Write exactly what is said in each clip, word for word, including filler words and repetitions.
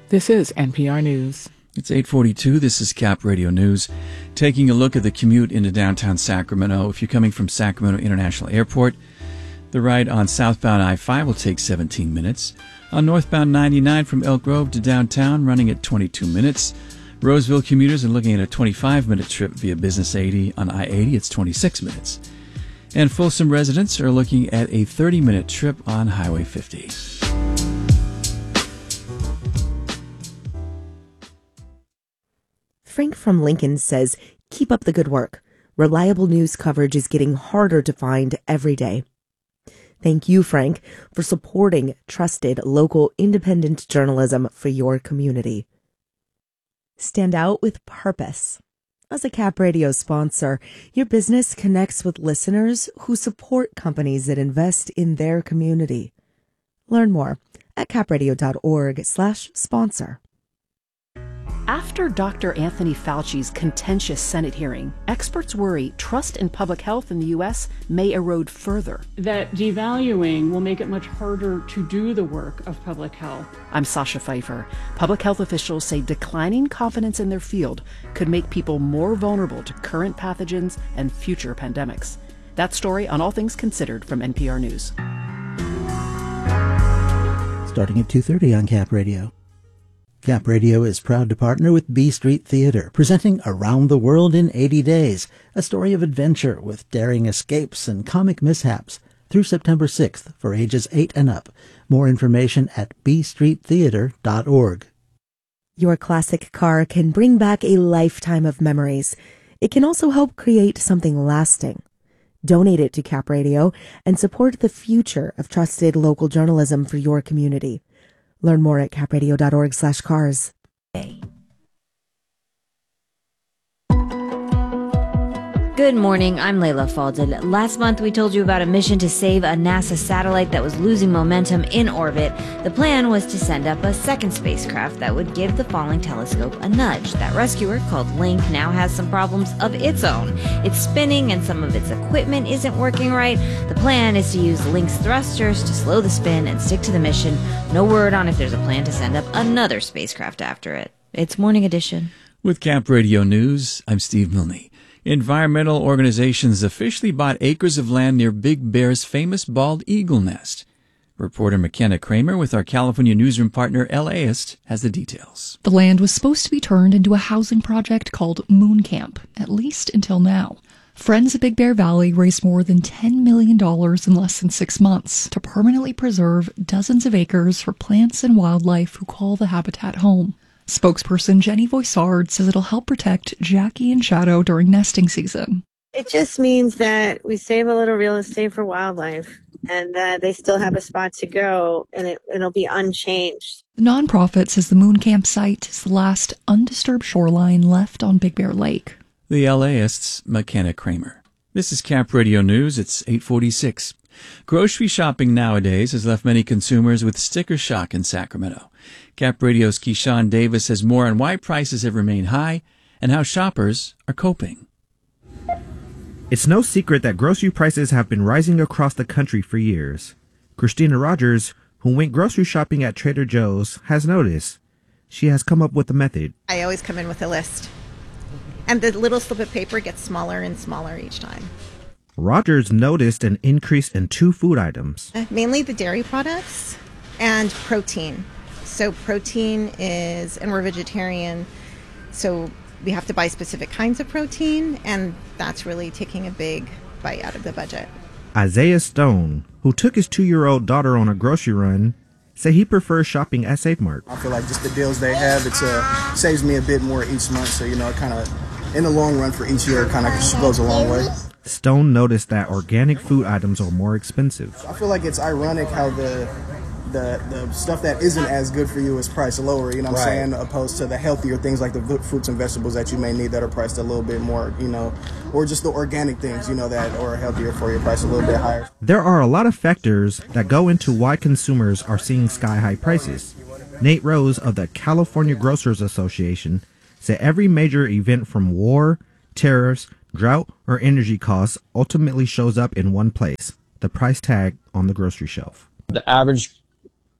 This is N P R News. It's eight forty-two. This is Cap Radio News. Taking a look at the commute into downtown Sacramento. If you're coming from Sacramento International Airport, the ride on southbound I five will take seventeen minutes. On northbound ninety-nine from Elk Grove to downtown, running at twenty-two minutes. Roseville commuters are looking at a twenty-five minute trip via Business eighty. On I eighty, it's twenty-six minutes. And Folsom residents are looking at a thirty minute trip on Highway fifty. Frank from Lincoln says, keep up the good work. Reliable news coverage is getting harder to find every day. Thank you, Frank, for supporting trusted local independent journalism for your community. Stand out with purpose. As a Cap Radio sponsor, your business connects with listeners who support companies that invest in their community. Learn more at capradio.org slash sponsor. After Doctor Anthony Fauci's contentious Senate hearing, experts worry trust in public health in the U S may erode further. That devaluing will make it much harder to do the work of public health. I'm Sasha Pfeiffer. Public health officials say declining confidence in their field could make people more vulnerable to current pathogens and future pandemics. That story on All Things Considered from N P R News. Starting at two thirty on Cap Radio. Cap Radio is proud to partner with B Street Theater, presenting Around the World in eighty days, a story of adventure with daring escapes and comic mishaps, through September sixth for ages eight and up. More information at b street theater dot org. Your classic car can bring back a lifetime of memories. It can also help create something lasting. Donate it to Cap Radio and support the future of trusted local journalism for your community. Learn more at capradio.org slash cars. Good morning, I'm Layla Falded. Last month we told you about a mission to save a NASA satellite that was losing momentum in orbit. The plan was to send up a second spacecraft that would give the falling telescope a nudge. That rescuer, called Link, now has some problems of its own. It's spinning and some of its equipment isn't working right. The plan is to use Link's thrusters to slow the spin and stick to the mission. No word on if there's a plan to send up another spacecraft after it. It's Morning Edition. With Cap Radio News, I'm Steve Milne. Environmental organizations officially bought acres of land near Big Bear's famous bald eagle nest. Reporter McKenna Kramer with our California newsroom partner LAist has the details. The land was supposed to be turned into a housing project called Moon Camp, at least until now. Friends of Big Bear Valley raised more than ten million dollars in less than six months to permanently preserve dozens of acres for plants and wildlife who call the habitat home. Spokesperson Jenny Voisard says it'll help protect Jackie and Shadow during nesting season. It just means that we save a little real estate for wildlife and that they still have a spot to go and it, it'll be unchanged. The nonprofit says the Moon Camp site is the last undisturbed shoreline left on Big Bear Lake. The LAist's McKenna Kramer. This is Cap Radio News. It's eight forty-six. Grocery shopping nowadays has left many consumers with sticker shock in Sacramento. Cap Radio's Keyshawn Davis has more on why prices have remained high and how shoppers are coping. It's no secret that grocery prices have been rising across the country for years. Christina Rogers, who went grocery shopping at Trader Joe's, has noticed. She has come up with a method. I always come in with a list. And the little slip of paper gets smaller and smaller each time. Rogers noticed an increase in two food items. Mainly the dairy products and protein. So protein is, and we're vegetarian, so we have to buy specific kinds of protein, and that's really taking a big bite out of the budget. Isaiah Stone, who took his two-year-old daughter on a grocery run, said he prefers shopping at Save Mart. I feel like just the deals they have, it uh, saves me a bit more each month, so, you know, it kind of, in the long run for each year, it kind of goes a long way. Stone noticed that organic food items are more expensive. I feel like it's ironic how the the the stuff that isn't as good for you is priced lower, you know what I'm saying, opposed to the healthier things like the fruits and vegetables that you may need that are priced a little bit more, you know, or just the organic things, you know, that are healthier for you, priced a little bit higher. There are a lot of factors that go into why consumers are seeing sky-high prices. Nate Rose of the California Grocers Association said every major event from war, tariffs, drought, or energy costs ultimately shows up in one place, the price tag on the grocery shelf. The average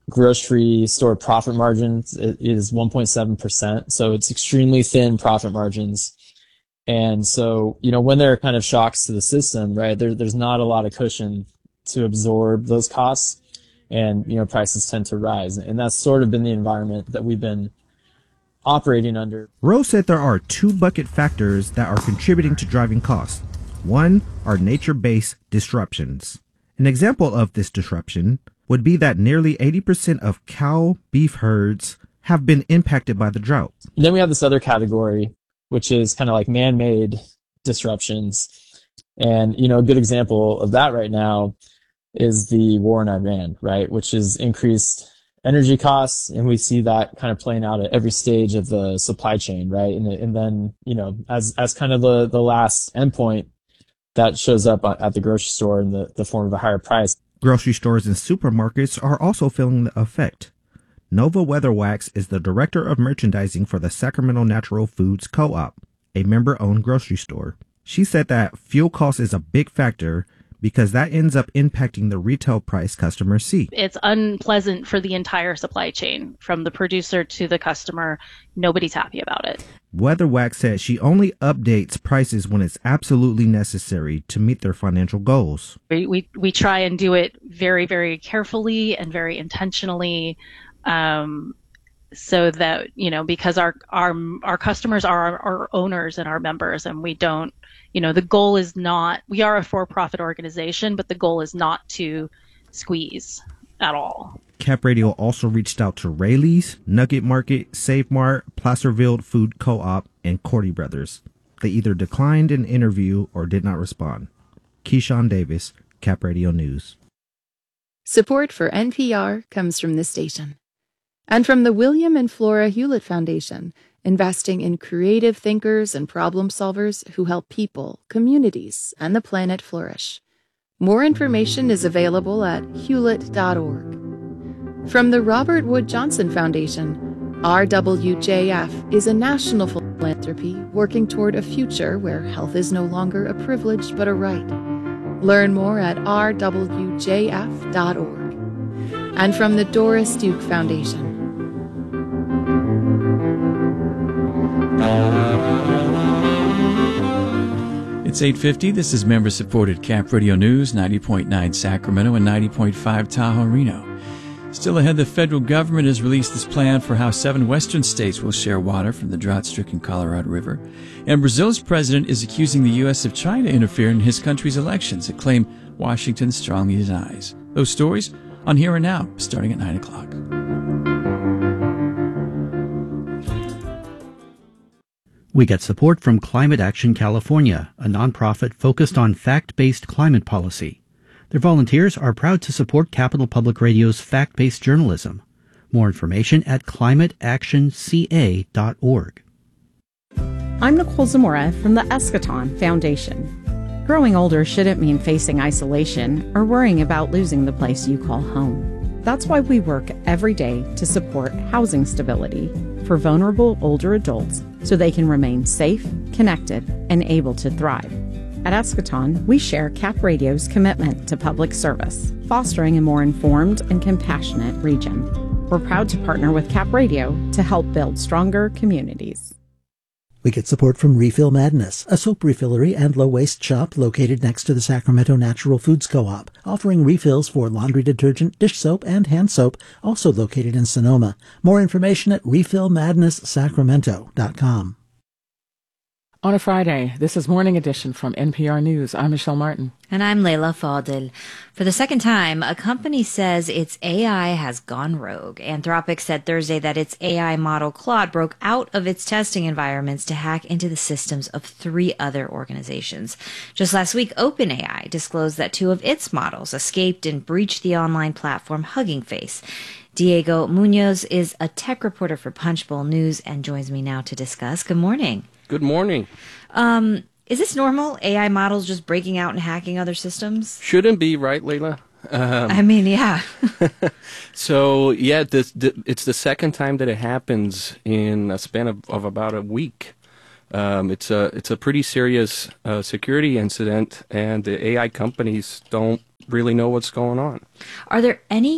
grocery store profit margins is one point seven percent. So it's extremely thin profit margins. And so, you know, when there are kind of shocks to the system, right, there, there's not a lot of cushion to absorb those costs. And, you know, prices tend to rise. And that's sort of been the environment that we've been operating under. Rose said there are two bucket factors that are contributing to driving costs. One are nature-based disruptions. An example of this disruption would be that nearly eighty percent of cow beef herds have been impacted by the drought. And then we have this other category, which is kind of like man-made disruptions. And, you know, a good example of that right now is the war in Iran, right, which has increased energy costs, and we see that kind of playing out at every stage of the supply chain, right? And, and then, you know, as as kind of the, the last endpoint, that shows up at the grocery store in the, the form of a higher price. Grocery stores and supermarkets are also feeling the effect. Nova Weatherwax is the director of merchandising for the Sacramento Natural Foods Co-op, a member-owned grocery store. She said that fuel cost is a big factor because that ends up impacting the retail price customers see. It's unpleasant for the entire supply chain, from the producer to the customer. Nobody's happy about it. Weatherwax said she only updates prices when it's absolutely necessary to meet their financial goals. We we, we try and do it very, very carefully and very intentionally, um, so that, you know, because our our our customers are our, our owners and our members, and we don't, you know, the goal is not, we are a for-profit organization, but the goal is not to squeeze at all. Cap Radio also reached out to Rayleigh's, Nugget Market, Save Mart, Placerville Food Co-op, and Cordy Brothers. They either declined an interview or did not respond. Keyshawn Davis, Cap Radio News. Support for N P R comes from this station and from the William and Flora Hewlett Foundation, investing in creative thinkers and problem solvers who help people, communities, and the planet flourish. More information is available at hewlett dot org. From the Robert Wood Johnson Foundation, R W J F is a national philanthropy working toward a future where health is no longer a privilege but a right. Learn more at r w j f dot org. And from the Doris Duke Foundation. It's eight fifty. This is member-supported Cap Radio News, ninety point nine Sacramento and ninety point five Tahoe Reno. Still ahead, the federal government has released this plan for how seven western states will share water from the drought-stricken Colorado River. And Brazil's president is accusing the U S of trying to interfere in his country's elections, a claim Washington strongly denies. Those stories on Here and Now, starting at nine o'clock. We get support from Climate Action California, a nonprofit focused on fact-based climate policy. Their volunteers are proud to support Capital Public Radio's fact-based journalism. More information at climate action c a dot org. I'm Nicole Zamora from the Eschaton Foundation. Growing older shouldn't mean facing isolation or worrying about losing the place you call home. That's why we work every day to support housing stability for vulnerable older adults so they can remain safe, connected, and able to thrive. At Eschaton, we share Cap Radio's commitment to public service, fostering a more informed and compassionate region. We're proud to partner with Cap Radio to help build stronger communities. We get support from Refill Madness, a soap refillery and low-waste shop located next to the Sacramento Natural Foods Co-op, offering refills for laundry detergent, dish soap, and hand soap, also located in Sonoma. More information at refill madness sacramento dot com. On a Friday, this is Morning Edition from N P R News. I'm Michelle Martin. And I'm Leila Fadel. For the second time, a company says its A I has gone rogue. Anthropic said Thursday that its A I model Claude broke out of its testing environments to hack into the systems of three other organizations. Just last week, OpenAI disclosed that two of its models escaped and breached the online platform Hugging Face. Diego Munoz is a tech reporter for Punchbowl News and joins me now to discuss. Good morning. Good morning. Um, is this normal? A I models just breaking out and hacking other systems? Shouldn't be, right, Leila? Um, I mean, yeah. so, yeah, this, this, it's the second time that it happens in a span of, of about a week. Um, it's a it's a pretty serious uh, security incident, and the A I companies don't really know what's going on. Are there any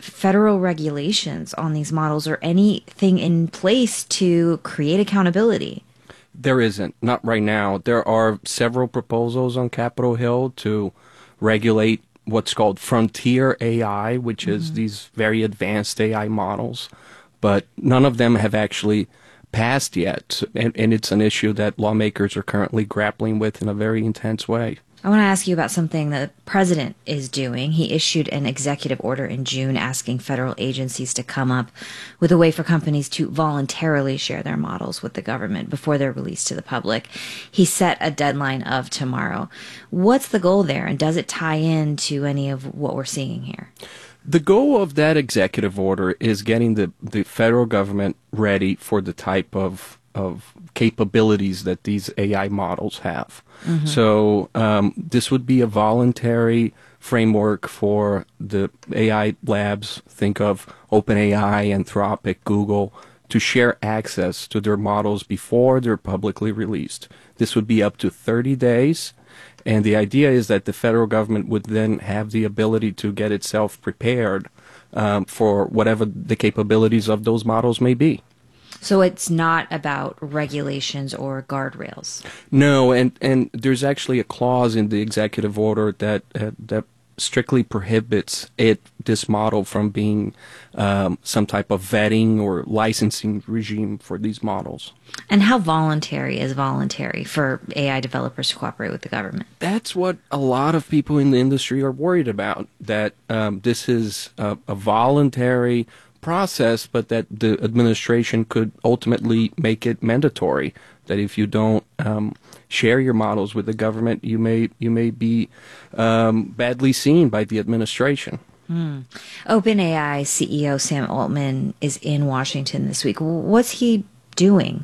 federal regulations on these models or anything in place to create accountability? There isn't, not right now. There are several proposals on Capitol Hill to regulate what's called frontier A I, which mm-hmm. is these very advanced A I models, but none of them have actually passed yet, and, and it's an issue that lawmakers are currently grappling with in a very intense way. I want to ask you about something the president is doing. He issued an executive order in June asking federal agencies to come up with a way for companies to voluntarily share their models with the government before they're released to the public. He set a deadline of tomorrow. What's the goal there, and does it tie into any of what we're seeing here? The goal of that executive order is getting the, the federal government ready for the type of of capabilities that these A I models have. Mm-hmm. So um, this would be a voluntary framework for the A I labs, think of OpenAI, Anthropic, Google, to share access to their models before they're publicly released. This would be up to thirty days. And the idea is that the federal government would then have the ability to get itself prepared um, for whatever the capabilities of those models may be. So it's not about regulations or guardrails? No, and, and there's actually a clause in the executive order that uh, that strictly prohibits it, this model, from being um, some type of vetting or licensing regime for these models. And how voluntary is voluntary for A I developers to cooperate with the government? That's what a lot of people in the industry are worried about, that um, this is a, a voluntary process, but that the administration could ultimately make it mandatory, that if you don't um, share your models with the government, you may you may be um, badly seen by the administration. Hmm. OpenAI C E O Sam Altman is in Washington this week. What's he doing?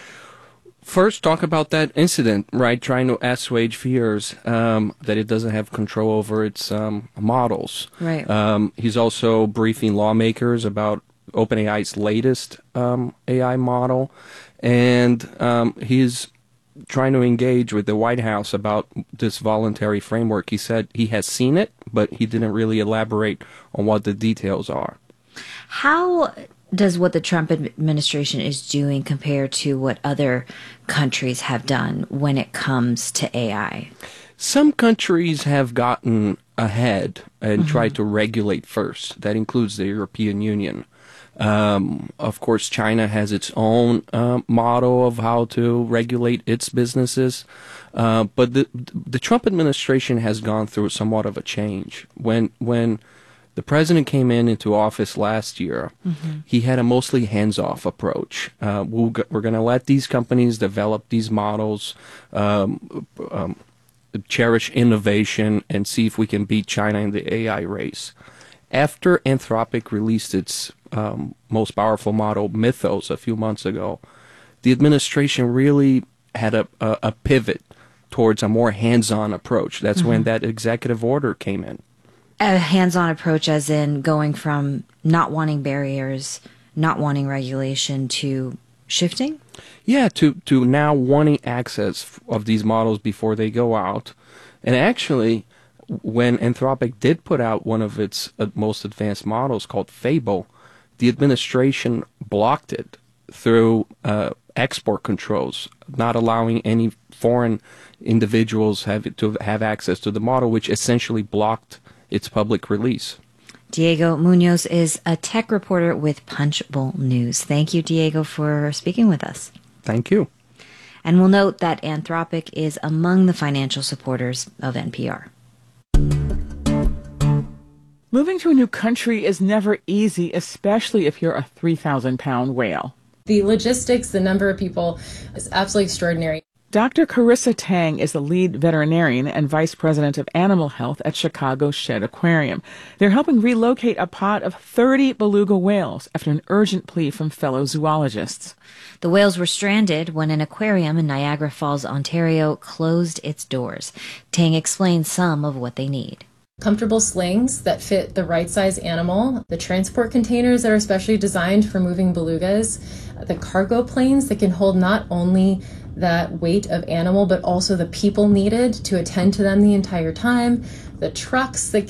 First, talk about that incident, right? Trying to assuage fears um, that it doesn't have control over its um, models. Right. Um, he's also briefing lawmakers about OpenAI's latest um, A I model, and um, he's trying to engage with the White House about this voluntary framework. He said he has seen it, but he didn't really elaborate on what the details are. How does what the Trump administration is doing compare to what other countries have done when it comes to A I? Some countries have gotten ahead and mm-hmm. tried to regulate first. That includes the European Union. Um, of course, China has its own uh, model of how to regulate its businesses. Uh, but the the Trump administration has gone through somewhat of a change. When when the president came in into office last year, mm-hmm. he had a mostly hands-off approach. Uh, we'll, we're going to let these companies develop these models, um, um, cherish innovation, and see if we can beat China in the A I race. After Anthropic released its um, most powerful model, Mythos, a few months ago, the administration really had a, a, a pivot towards a more hands-on approach. That's mm-hmm. when that executive order came in. A hands-on approach as in going from not wanting barriers, not wanting regulation, to shifting? Yeah, to, to now wanting access of these models before they go out. And actually, when Anthropic did put out one of its uh, most advanced models called Fable, the administration blocked it through uh, export controls, not allowing any foreign individuals have to have access to the model, which essentially blocked its public release. Diego Munoz is a tech reporter with Punchbowl News. Thank you, Diego, for speaking with us. Thank you. And we'll note that Anthropic is among the financial supporters of N P R. Moving to a new country is never easy, especially if you're a three thousand pound whale. The logistics, the number of people is absolutely extraordinary. Doctor Carissa Tang is the lead veterinarian and vice president of animal health at Chicago Shedd Aquarium. They're helping relocate a pod of thirty beluga whales after an urgent plea from fellow zoologists. The whales were stranded when an aquarium in Niagara Falls, Ontario, closed its doors. Tang explains some of what they need. Comfortable slings that fit the right size animal, the transport containers that are specially designed for moving belugas, the cargo planes that can hold not only that weight of animal, but also the people needed to attend to them the entire time, the trucks that